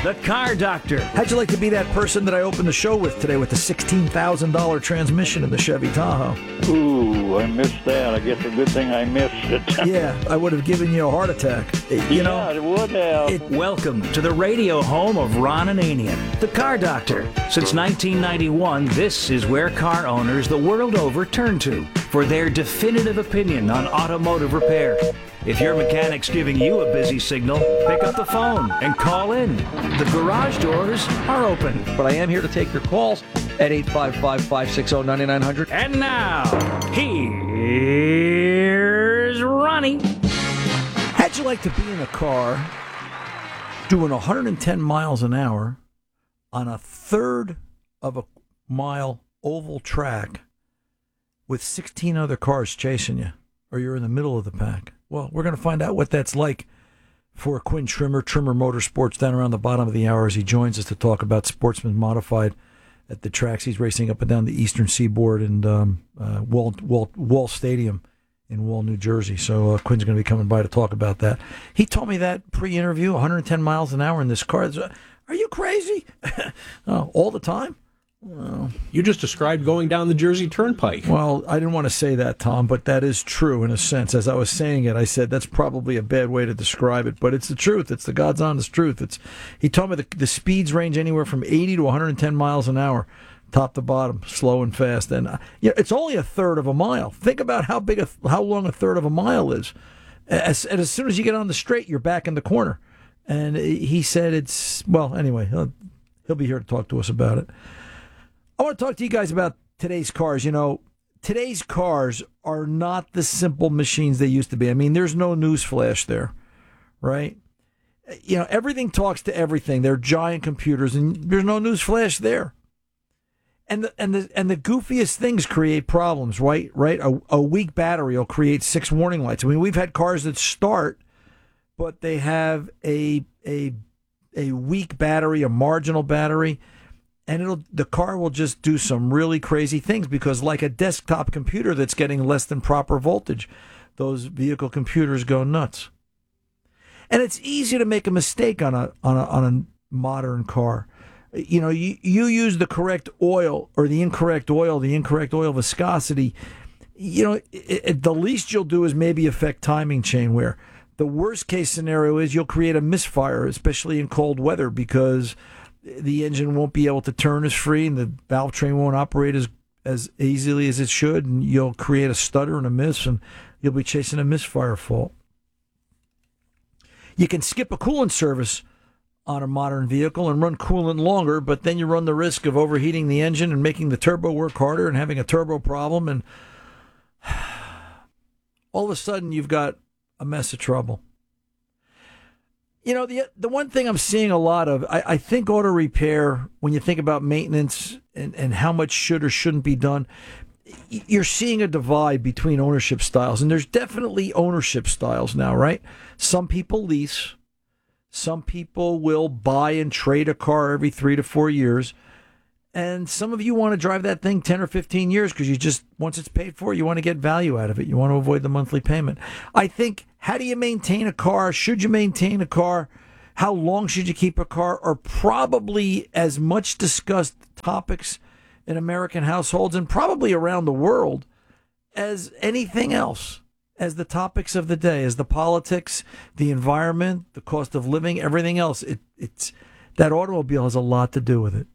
The Car Doctor. How'd you like to be that person that I opened the show with today with the $16,000 transmission in the Chevy Tahoe? Ooh, I missed that. I guess a good thing I missed it. Yeah, I would have given you a heart attack. It would have. Welcome to the radio home of Ron Ananian, The Car Doctor. Since 1991, this is where car owners the world over turn to for their definitive opinion on automotive repair. If your mechanic's giving you a busy signal, pick up the phone and call in. The garage doors are open. But I am here to take your calls at 855-560-9900. And now, here's Ronnie. How'd you like to be in a car doing 110 miles an hour on a third of a mile oval track with 16 other cars chasing you, or you're in the middle of the pack? Well, we're going to find out what that's like for Quinn Trimmer Motorsports down around the bottom of the hour as he joins us to talk about Sportsman Modified at the tracks he's racing up and down the Eastern Seaboard and Wall Stadium in Wall, New Jersey. So Quinn's going to be coming by to talk about that. He told me that pre-interview, 110 miles an hour in this car. Are you crazy? All the time? Well, you just described going down the Jersey Turnpike. Well, I didn't want to say that, Tom, but that is true in a sense. As I was saying it, I said that's probably a bad way to describe it, but it's the truth. It's the God's honest truth. He told me the speeds range anywhere from 80 to 110 miles an hour, top to bottom, slow and fast. And it's only a third of a mile. Think about how long a third of a mile is. As soon as you get on the straight, you're back in the corner. And he said anyway, he'll be here to talk to us about it. I want to talk to you guys about today's cars. Today's cars are not the simple machines they used to be. I mean, there's no newsflash there, right? Everything talks to everything. They're giant computers, and there's no newsflash there. And the goofiest things create problems, right? Right? A weak battery will create 6 warning lights. I mean, we've had cars that start, but they have a weak battery, a marginal battery. And the car will just do some really crazy things because, like a desktop computer that's getting less than proper voltage, those vehicle computers go nuts. And it's easy to make a mistake on a modern car. You use the correct oil or the incorrect oil viscosity. The least you'll do is maybe affect timing chain wear. The worst case scenario is you'll create a misfire, especially in cold weather, because the engine won't be able to turn as free and the valve train won't operate as easily as it should, and you'll create a stutter and a miss, and you'll be chasing a misfire fault. You can skip a coolant service on a modern vehicle and run coolant longer, but then you run the risk of overheating the engine and making the turbo work harder and having a turbo problem, and all of a sudden you've got a mess of trouble. The one thing I'm seeing a lot of, I think auto repair, when you think about maintenance and how much should or shouldn't be done, you're seeing a divide between ownership styles. And there's definitely ownership styles now, right? Some people lease. Some people will buy and trade a car every 3 to 4 years. And some of you want to drive that thing 10 or 15 years because once it's paid for, you want to get value out of it. You want to avoid the monthly payment. I think, how do you maintain a car? Should you maintain a car? How long should you keep a car? Are probably as much discussed topics in American households and probably around the world as anything else, as the topics of the day, as the politics, the environment, the cost of living, everything else. It's that automobile has a lot to do with it.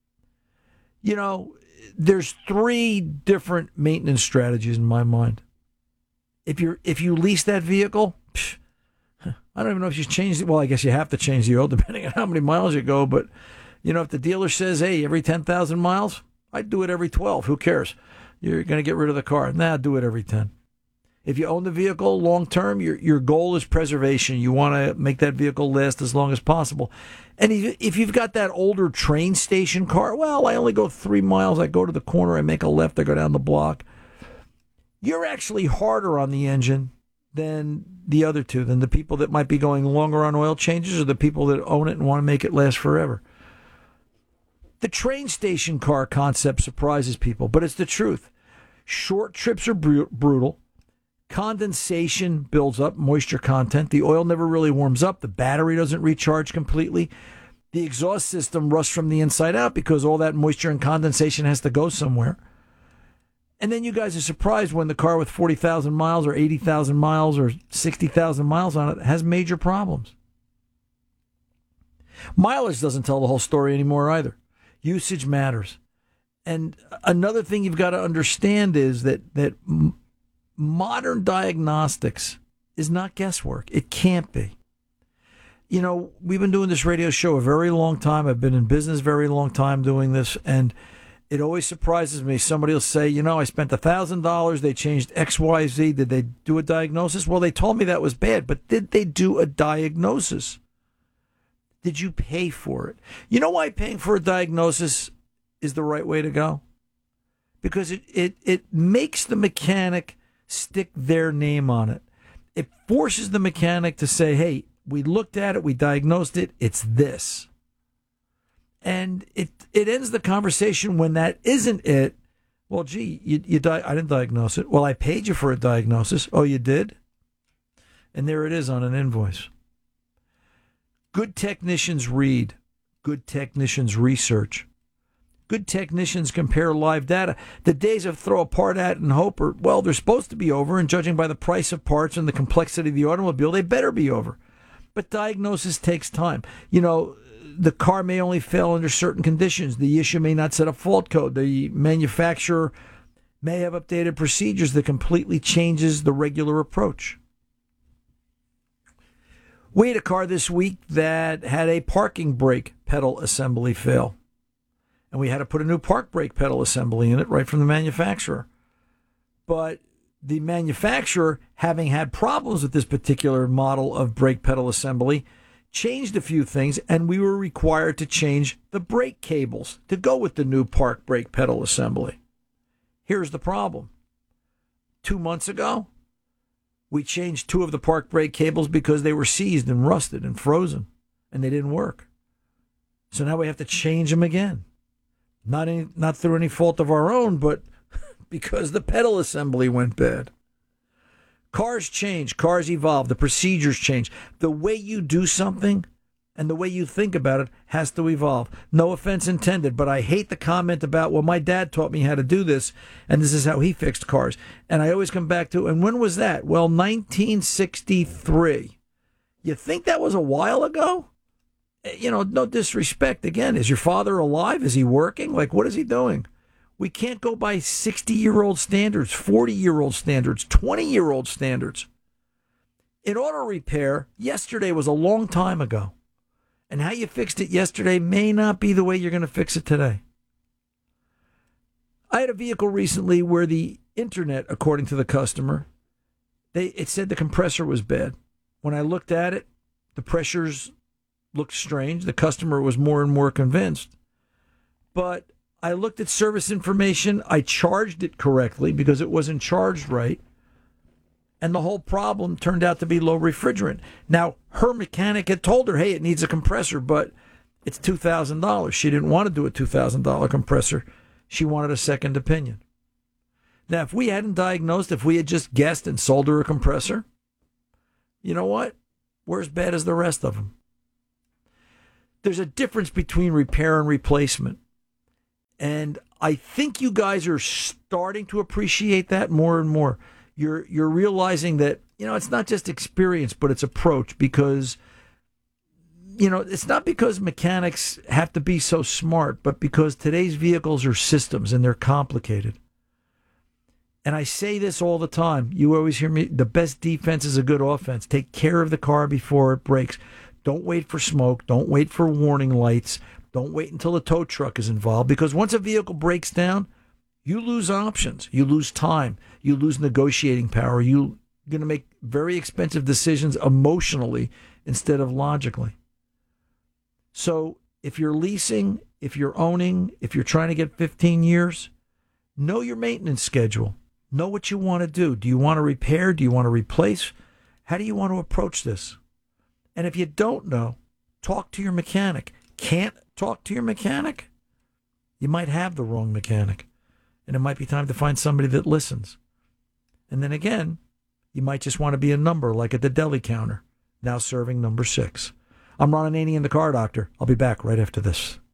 There's 3 different maintenance strategies in my mind. If you lease that vehicle, I don't even know if you change it. Well, I guess you have to change the oil depending on how many miles you go. But, if the dealer says, hey, every 10,000 miles, I'd do it every 12. Who cares? You're going to get rid of the car. Do it every 10. If you own the vehicle long term, your goal is preservation. You want to make that vehicle last as long as possible. And if you've got that older train station car, well, I only go 3 miles. I go to the corner, I make a left, I go down the block. You're actually harder on the engine than the other two, than the people that might be going longer on oil changes or the people that own it and want to make it last forever. The train station car concept surprises people, but it's the truth. Short trips are brutal. Condensation builds up moisture content. The oil never really warms up. The battery doesn't recharge completely. The exhaust system rusts from the inside out because all that moisture and condensation has to go somewhere. And then you guys are surprised when the car with 40,000 miles or 80,000 miles or 60,000 miles on it has major problems. Mileage doesn't tell the whole story anymore either. Usage matters. And another thing you've got to understand is that modern diagnostics is not guesswork. It can't be. You know, we've been doing this radio show a very long time. I've been in business a very long time doing this, and it always surprises me. Somebody will say, you know, I spent $1,000. They changed X, Y, Z. Did they do a diagnosis? Well, they told me that was bad, but did they do a diagnosis? Did you pay for it? You know why paying for a diagnosis is the right way to go? Because it makes the mechanic stick their name on it. It forces the mechanic to say, hey, we looked at it, we diagnosed it, it's this. And it ends the conversation when that isn't it. Well, gee, I didn't diagnose it. Well, I paid you for a diagnosis. Oh, you did? And there it is on an invoice. Good technicians read. Good technicians research. Good technicians compare live data. The days of throw a part at and hope are, well, they're supposed to be over, and judging by the price of parts and the complexity of the automobile, they better be over. But diagnosis takes time. You know, the car may only fail under certain conditions. The issue may not set a fault code. The manufacturer may have updated procedures that completely changes the regular approach. We had a car this week that had a parking brake pedal assembly fail. And we had to put a new park brake pedal assembly in it right from the manufacturer. But the manufacturer, having had problems with this particular model of brake pedal assembly, changed a few things, and we were required to change the brake cables to go with the new park brake pedal assembly. Here's the problem. 2 months ago, we changed 2 of the park brake cables because they were seized and rusted and frozen, and they didn't work. So now we have to change them again. Not through any fault of our own, but because the pedal assembly went bad. Cars change, cars evolve, the procedures change. The way you do something and the way you think about it has to evolve. No offense intended, but I hate the comment about, well, my dad taught me how to do this, and this is how he fixed cars. And I always come back to, and when was that? Well, 1963. You think that was a while ago? You know, no disrespect. Again, is your father alive? Is he working? Like, what is he doing? We can't go by 60-year-old standards, 40-year-old standards, 20-year-old standards. In auto repair, yesterday was a long time ago. And how you fixed it yesterday may not be the way you're going to fix it today. I had a vehicle recently where the internet, according to the customer, it said the compressor was bad. When I looked at it, the pressures looked strange. The customer was more and more convinced. But I looked at service information. I charged it correctly because it wasn't charged right. And the whole problem turned out to be low refrigerant. Now, her mechanic had told her, hey, it needs a compressor, but it's $2,000. She didn't want to do a $2,000 compressor. She wanted a second opinion. Now, if we hadn't diagnosed, if we had just guessed and sold her a compressor, you know what? We're as bad as the rest of them. There's a difference between repair and replacement. And I think you guys are starting to appreciate that more and more. You're realizing that, you know, it's not just experience, but it's approach, because, you know, it's not because mechanics have to be so smart, but because today's vehicles are systems and they're complicated. And I say this all the time. You always hear me, the best defense is a good offense. Take care of the car before it breaks. Don't wait for smoke. Don't wait for warning lights. Don't wait until the tow truck is involved, because once a vehicle breaks down, you lose options. You lose time. You lose negotiating power. You're going to make very expensive decisions emotionally instead of logically. So if you're leasing, if you're owning, if you're trying to get 15 years, know your maintenance schedule. Know what you want to do. Do you want to repair? Do you want to replace? How do you want to approach this? And if you don't know, talk to your mechanic. Can't talk to your mechanic? You might have the wrong mechanic. And it might be time to find somebody that listens. And then again, you might just want to be a number, like at the deli counter, now serving number 6. I'm Ron Ananian, the Car Doctor. I'll be back right after this.